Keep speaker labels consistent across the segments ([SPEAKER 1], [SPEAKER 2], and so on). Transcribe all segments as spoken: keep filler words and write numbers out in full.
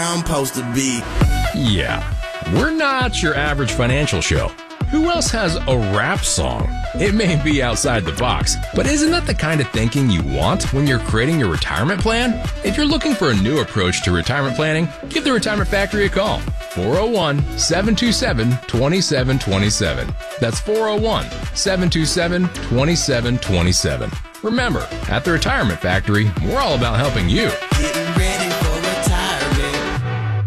[SPEAKER 1] I'm supposed to be.
[SPEAKER 2] Yeah, we're not your average financial show. Who else has a rap song? It may be outside the box, but isn't that the kind of thinking you want when you're creating your retirement plan? If you're looking for a new approach to retirement planning, give the Retirement Factory a call. four oh one, seven two seven, two seven two seven. That's four oh one, seven two seven, two seven two seven. Remember, at the Retirement Factory, we're all about helping you.
[SPEAKER 1] Getting ready for retirement.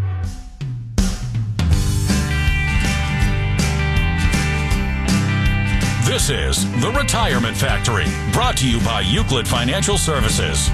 [SPEAKER 3] This is The Retirement Factory, brought to you by Euclid Financial Services.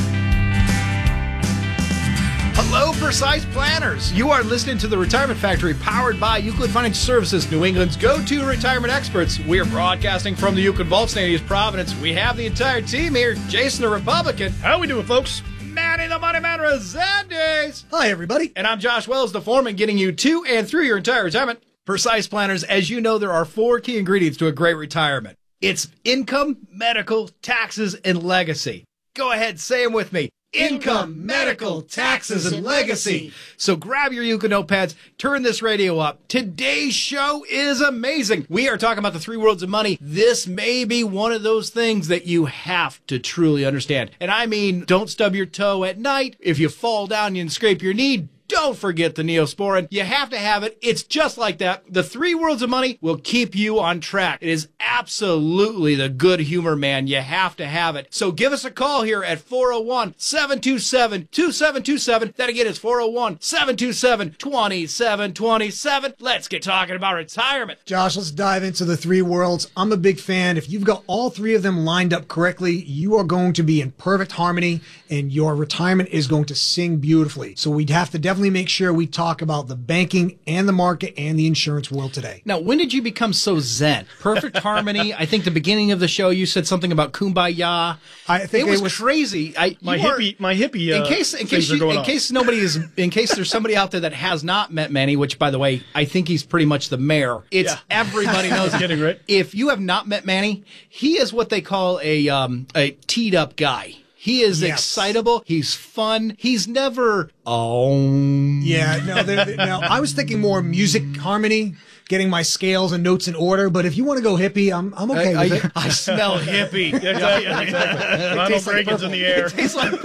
[SPEAKER 4] Hello, Precise Planners. You are listening to The Retirement Factory, powered by Euclid Financial Services, New England's go-to retirement experts. We are broadcasting from the Euclid Vault, Saint Louis, Providence. We have the entire team here. Jason, the Republican.
[SPEAKER 5] How we doing, folks?
[SPEAKER 4] Manny, the Money Man, Resendez.
[SPEAKER 5] Hi, everybody.
[SPEAKER 4] And I'm Josh Wells, the foreman, getting you to and through your entire retirement. Precise Planners, as you know, there are four key ingredients to a great retirement. It's income, medical, taxes, and legacy. Go ahead, say them with me. Income, medical, taxes, and legacy. So grab your Euclid notepads, turn this radio up. Today's show is amazing. We are talking about the three worlds of money. This may be one of those things that you have to truly understand. And I mean, don't stub your toe at night. If you fall down and scrape your knee, don't forget the Neosporin. You have to have it. It's just like that. The three worlds of money will keep you on track. It is absolutely the good humor, man. You have to have it. So give us a call here at four oh one, seven two seven, two seven two seven. That again is four oh one, seven two seven, two seven two seven. Let's get talking about retirement.
[SPEAKER 5] Josh, let's dive into the three worlds. I'm a big fan. If you've got all three of them lined up correctly, you are going to be in perfect harmony and your retirement is going to sing beautifully. So we'd have to definitely make sure we talk about the banking and the market and the insurance world today.
[SPEAKER 4] Now, when did you become so zen? Perfect harmony. I think the beginning of the show you said something about kumbaya.
[SPEAKER 5] I think
[SPEAKER 4] it was,
[SPEAKER 5] it was
[SPEAKER 4] crazy. I,
[SPEAKER 6] My
[SPEAKER 4] you are-
[SPEAKER 6] hippie, my hippie. Uh,
[SPEAKER 4] in case, in
[SPEAKER 6] things
[SPEAKER 4] case,
[SPEAKER 6] are
[SPEAKER 4] you,
[SPEAKER 6] going
[SPEAKER 4] in
[SPEAKER 6] on.
[SPEAKER 4] case nobody is, in case there's somebody out there that has not met Manny, which by the way, I think he's pretty much the mayor. It's
[SPEAKER 6] Yeah.
[SPEAKER 4] everybody knows.
[SPEAKER 6] Kidding, right?
[SPEAKER 4] If you have not met Manny, he is what they call a um, a teed up guy. He is
[SPEAKER 5] Yes.
[SPEAKER 4] excitable. He's fun. He's never oh
[SPEAKER 5] Yeah, no, there- there- no, I was thinking more music harmony, getting my scales and notes in order, but if you want to go hippie, I'm I'm okay
[SPEAKER 4] I,
[SPEAKER 5] with
[SPEAKER 4] I,
[SPEAKER 5] it.
[SPEAKER 4] I smell hippie.
[SPEAKER 6] Exactly. exactly. Ronald
[SPEAKER 4] tastes like
[SPEAKER 6] Reagan's in the air.
[SPEAKER 4] It tastes like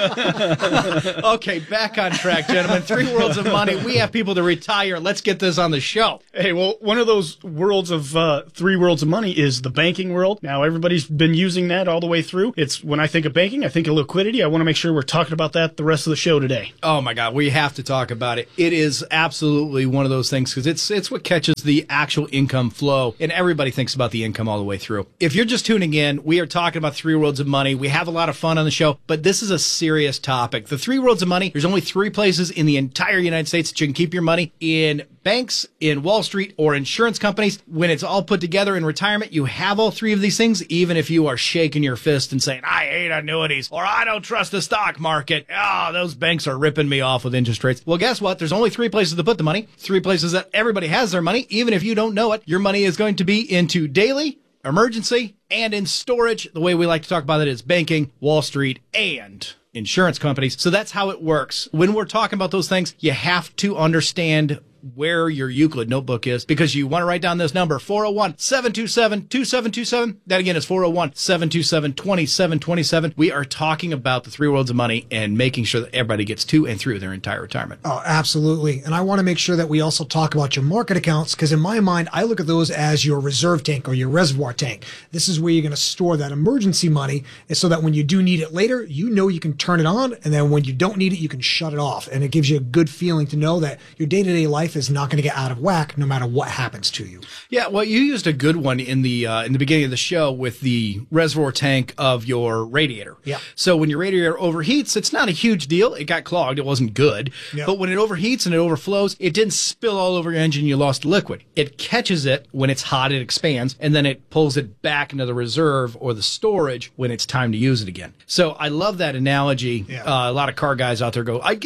[SPEAKER 4] purple. Okay, back on track, gentlemen. Three worlds of money. We have people to retire. Let's get this on the show.
[SPEAKER 6] Hey, well, one of those worlds of uh, three worlds of money is the banking world. Now, everybody's been using that all the way through. It's when I think of banking, I think of liquidity. I want to make sure we're talking about that the rest of the show today.
[SPEAKER 4] Oh my God, we have to talk about it. It is absolutely one of those things because it's it's what catches the actual income flow, and everybody thinks about the income all the way through. If you're just tuning in, we are talking about three worlds of money. We have a lot of fun on the show, but this is a serious topic. The three worlds of money. There's only three places in the entire United States that you can keep your money: in banks, in Wall Street, or insurance companies. When it's all put together in retirement, you have all three of these things, even if you are shaking your fist and saying, I hate annuities, or I don't trust the stock market. Oh, those banks are ripping me off with interest rates. Well, guess what? There's only three places to put the money, three places that everybody has their money. Even if you don't know it, your money is going to be into daily, emergency, and in storage. The way we like to talk about it is banking, Wall Street, and insurance companies. So that's how it works. When we're talking about those things, you have to understand where your Euclid notebook is, because you want to write down this number, four oh one, seven two seven, two seven two seven. That again is four oh one, seven two seven, two seven two seven. We are talking about the three worlds of money and making sure that everybody gets to and through their entire retirement.
[SPEAKER 5] Oh, absolutely. And I want to make sure that we also talk about your market accounts, because in my mind, I look at those as your reserve tank or your reservoir tank. This is where you're going to store that emergency money, so that when you do need it later, you know you can turn it on, and then when you don't need it, you can shut it off. And it gives you a good feeling to know that your day-to-day life is not going to get out of whack no matter what happens to you.
[SPEAKER 4] Yeah, well, you used a good one in the uh, in the beginning of the show with the reservoir tank of your radiator.
[SPEAKER 5] Yeah.
[SPEAKER 4] So when your radiator overheats, it's not a huge deal. It got clogged. It wasn't good.
[SPEAKER 5] Yeah.
[SPEAKER 4] But when it overheats and it overflows, it didn't spill all over your engine. You lost liquid. It catches it when it's hot. It expands, and then it pulls it back into the reserve or the storage when it's time to use it again. So I love that analogy.
[SPEAKER 5] Yeah.
[SPEAKER 4] Uh, a lot of car guys out there go, I get it.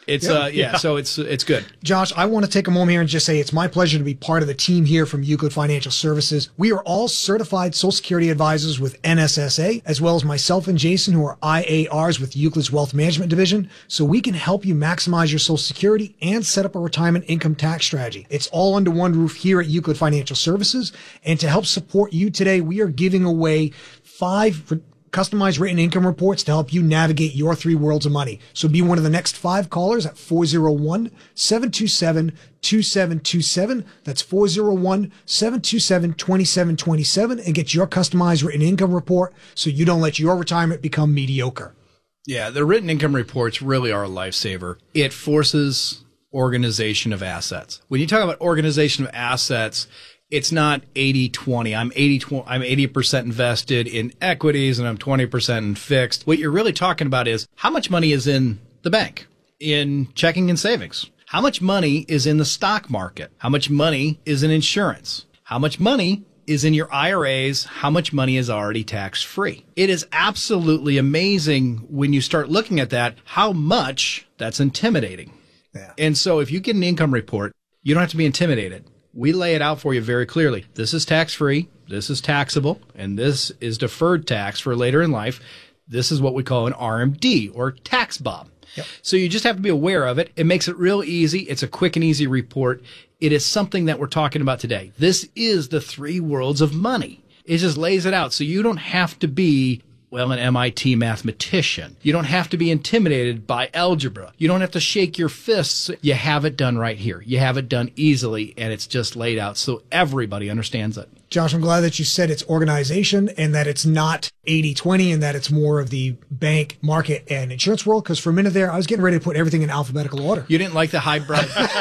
[SPEAKER 4] It's uh yeah, so it's it's good.
[SPEAKER 5] Josh, I want to take a moment here and just say it's my pleasure to be part of the team here from Euclid Financial Services. We are all certified Social Security advisors with N S S A, as well as myself and Jason, who are I A Rs with Euclid's Wealth Management Division, so we can help you maximize your Social Security and set up a retirement income tax strategy. It's all under one roof here at Euclid Financial Services, and to help support you today, we are giving away five customized written income reports to help you navigate your three worlds of money. So be one of the next five callers at four oh one, seven two seven, two seven two seven. That's four oh one, seven two seven, two seven two seven and get your customized written income report so you don't let your retirement become mediocre.
[SPEAKER 4] Yeah, the written income reports really are a lifesaver. It forces organization of assets. When you talk about organization of assets, it's not eighty twenty. I'm eighty I'm eighty percent invested in equities and I'm twenty percent in fixed. What you're really talking about is how much money is in the bank, in checking and savings. How much money is in the stock market? How much money is in insurance? How much money is in your I R As? How much money is already tax free? It is absolutely amazing when you start looking at that, how much that's intimidating.
[SPEAKER 5] Yeah.
[SPEAKER 4] And so if you get an income report, you don't have to be intimidated. We lay it out for you very clearly. This is tax-free, this is taxable, and this is deferred tax for later in life. This is what we call an R M D, or tax bob.
[SPEAKER 5] Yep.
[SPEAKER 4] So you just have to be aware of it. It makes it real easy. It's a quick and easy report. It is something that we're talking about today. This is the three worlds of money. It just lays it out so you don't have to be, well, an M I T mathematician. You don't have to be intimidated by algebra. You don't have to shake your fists. You have it done right here. You have it done easily, and it's just laid out so everybody understands it.
[SPEAKER 5] Josh, I'm glad that you said it's organization and that it's not eighty twenty and that it's more of the bank, market, and insurance world. Because for a minute there, I was getting ready to put everything in alphabetical order.
[SPEAKER 4] You didn't like the highbrow.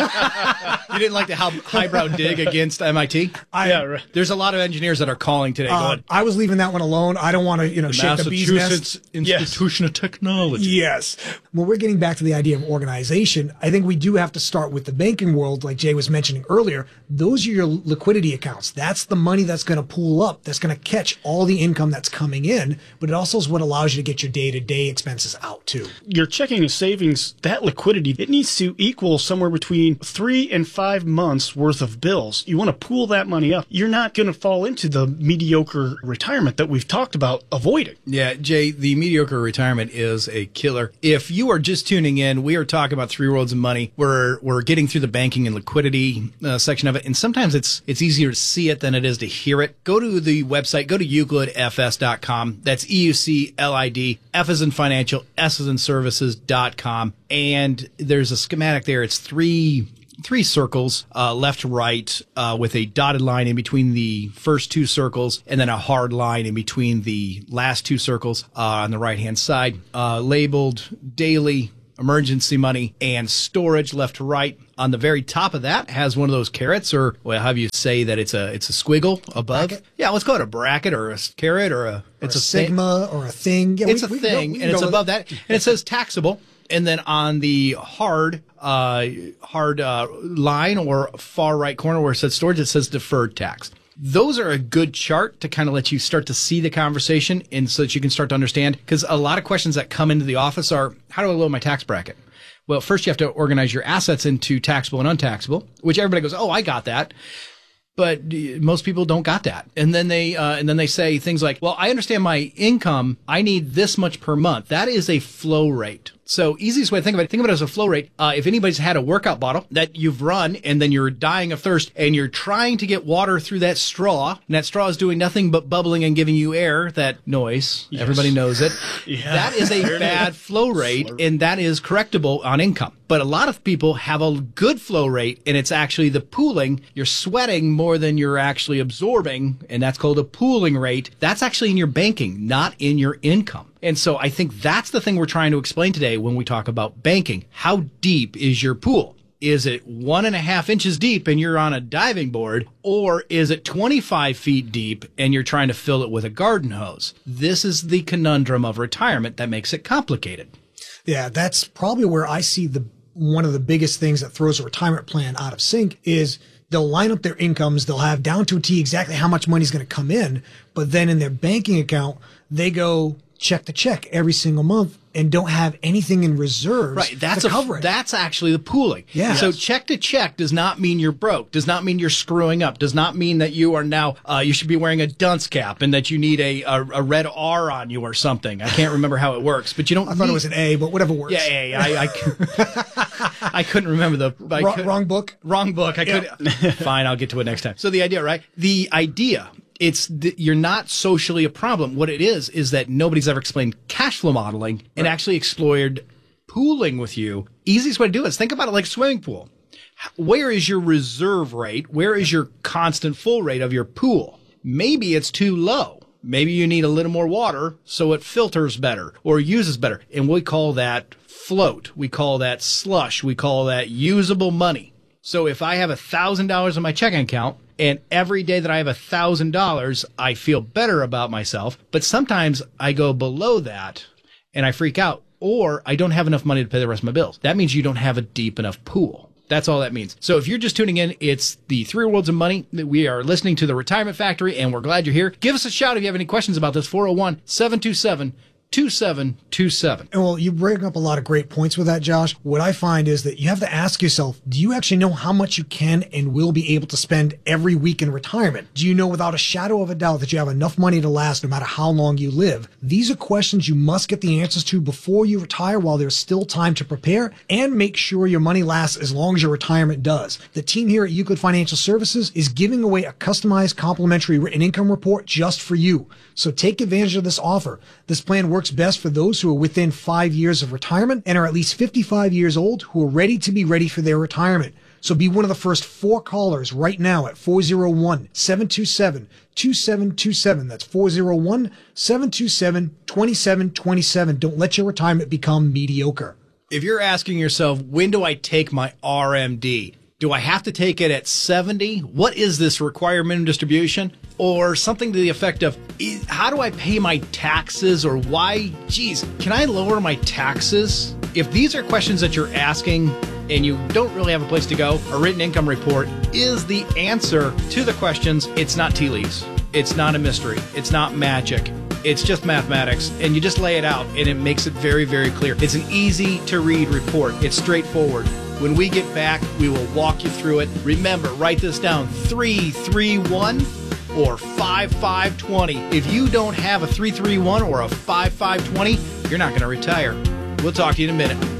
[SPEAKER 4] You didn't like the how- highbrow dig against M I T.
[SPEAKER 5] I,
[SPEAKER 6] Yeah, right.
[SPEAKER 4] There's a lot of engineers that are calling today.
[SPEAKER 5] uh,
[SPEAKER 4] going,
[SPEAKER 5] I was leaving that one alone. I don't want to, you know, shake the bee's nest.
[SPEAKER 4] Institution of Technology.
[SPEAKER 5] Yes. When we're getting back to the idea of organization, I think we do have to start with the banking world, like Jay was mentioning earlier. Those are your liquidity accounts. That's the money that's going to pool up, that's going to catch all the income that's coming in, but it also is what allows you to get your day-to-day expenses out too.
[SPEAKER 6] Your checking and savings, that liquidity, it needs to equal somewhere between three and five months worth of bills. You want to pool that money up. You're not going to fall into the mediocre retirement that we've talked about avoiding.
[SPEAKER 4] Yeah, Jay, the mediocre retirement is a killer. If you are just tuning in, we are talking about three worlds of money. We're we're getting through the banking and liquidity uh, section of it, and sometimes it's it's easier to see it than it is to hear it. Go to the website, go to euclid f s dot com. That's E U C L I D, F as in financial, S as in services dot com. And there's a schematic there. It's three three circles, uh, left to right, uh, with a dotted line in between the first two circles and then a hard line in between the last two circles, uh, on the right-hand side, uh, labeled daily, emergency money, and storage left to right. On the very top of that has one of those carrots, or well, how do you say that it's a it's a squiggle above?
[SPEAKER 5] Bracket?
[SPEAKER 4] Yeah, let's call it a bracket or a carrot or a it's
[SPEAKER 5] Or
[SPEAKER 4] a
[SPEAKER 5] a sigma or a thing. Yeah,
[SPEAKER 4] it's
[SPEAKER 5] we-
[SPEAKER 4] a
[SPEAKER 5] we can go-
[SPEAKER 4] thing,
[SPEAKER 5] we can
[SPEAKER 4] and it's
[SPEAKER 5] go with
[SPEAKER 4] above
[SPEAKER 5] it.
[SPEAKER 4] that, and it says taxable. And then on the hard, uh, hard uh, line or far right corner where it says storage, it says deferred tax. Those are a good chart to kind of let you start to see the conversation, and so that you can start to understand. Because a lot of questions that come into the office are, how do I load my tax bracket? Well, first you have to organize your assets into taxable and untaxable, which everybody goes, oh, I got that. But most people don't got that. And then they uh, and then they say things like, well, I understand my income. I need this much per month. That is a flow rate. So easiest way to think of it, think of it as a flow rate. Uh, if anybody's had a workout bottle that you've run and then you're dying of thirst and you're trying to get water through that straw, and that straw is doing nothing but bubbling and giving you air, that noise,
[SPEAKER 6] Yes.
[SPEAKER 4] everybody knows it.
[SPEAKER 6] Yeah.
[SPEAKER 4] That is a bad flow rate, and that is correctable on income. But a lot of people have a good flow rate, and it's actually the pooling. You're sweating more than you're actually absorbing, and that's called a pooling rate. That's actually in your banking, not in your income. And so I think that's the thing we're trying to explain today when we talk about banking. How deep is your pool? Is it one and a half inches deep and you're on a diving board, or is it twenty-five feet deep and you're trying to fill it with a garden hose? This is the conundrum of retirement that makes it complicated.
[SPEAKER 5] Yeah, that's probably where I see the one of the biggest things that throws a retirement plan out of sync is they'll line up their incomes. They'll have down to a T exactly how much money is going to come in. But then in their banking account, they go check to check every single month and don't have anything in reserves
[SPEAKER 4] Right, that's
[SPEAKER 5] to
[SPEAKER 4] a,
[SPEAKER 5] cover it.
[SPEAKER 4] that's actually the pooling.
[SPEAKER 5] Yeah.
[SPEAKER 4] So
[SPEAKER 5] Yes.
[SPEAKER 4] check to check does not mean you're broke. Does not mean you're screwing up. Does not mean that you are now uh, you should be wearing a dunce cap and that you need a, a a red R on you or something. I can't remember how it works, but you don't.
[SPEAKER 5] I thought
[SPEAKER 4] need-
[SPEAKER 5] it was an A, but whatever works.
[SPEAKER 4] Yeah, yeah, yeah. I, I, cou- I couldn't remember the I
[SPEAKER 5] Wrong,
[SPEAKER 4] could-
[SPEAKER 5] wrong book.
[SPEAKER 4] Wrong book. I could. Fine, I'll get to it next time. So the idea, right? The idea. It's th- you're not socially a problem. What it is is that nobody's ever explained cash flow modeling and actually explored pooling with you. Easiest way to do it is think about it like a swimming pool. H- Where is your reserve rate? Where is your constant full rate of your pool? Maybe it's too low. Maybe you need a little more water so it filters better or uses better. And we call that float. We call that slush. We call that usable money. So if I have a thousand dollars in my checking account and every day that I have a thousand dollars, I feel better about myself. But sometimes I go below that and I freak out or I don't have enough money to pay the rest of my bills. That means you don't have a deep enough pool. That's all that means. So if you're just tuning in, it's the Three Worlds of Money. We are listening to the Retirement Factory and we're glad you're here. Give us a shout if you have any questions about this. four oh one, seven two seven, two seven two seven.
[SPEAKER 5] And well, you bring up a lot of great points with that, Josh. What I find is that you have to ask yourself, do you actually know how much you can and will be able to spend every week in retirement? Do you know without a shadow of a doubt that you have enough money to last no matter how long you live? These are questions you must get the answers to before you retire while there's still time to prepare and make sure your money lasts as long as your retirement does. The team here at Euclid Financial Services is giving away a customized complimentary written income report just for you. So take advantage of this offer. This plan works best for those who are within five years of retirement and are at least fifty-five years old who are ready to be ready for their retirement. So be one of the first four callers right now at four oh one, seven two seven, two seven two seven. That's four oh one, seven two seven, two seven two seven. Don't let your retirement become mediocre.
[SPEAKER 4] If you're asking yourself, when do I take my R M D? Do I have to take it at seventy? What is this required minimum distribution? Or something to the effect of, is- how do I pay my taxes? Or why, geez, can I lower my taxes? If these are questions that you're asking and you don't really have a place to go, a written income report is the answer to the questions. It's not tea leaves. It's not a mystery. It's not magic. It's just mathematics, and you just lay it out, and it makes it very, very clear. It's an easy-to-read report. It's straightforward. When we get back, we will walk you through it. Remember, write this down, three three one or five five two zero. If you don't have a three three one or a five five two zero, you're not going to retire. We'll talk to you in a minute.